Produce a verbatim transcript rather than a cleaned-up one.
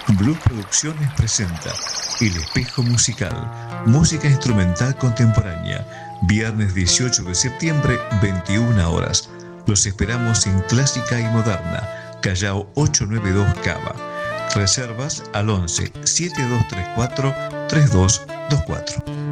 Blue Producciones presenta El Espejo Musical, música instrumental contemporánea, viernes dieciocho de septiembre, veintiuna horas. Los esperamos en Clásica y Moderna, Callao ochocientos noventa y dos Cava. Reservas al once, setenta y dos treinta y cuatro, treinta y dos veinticuatro.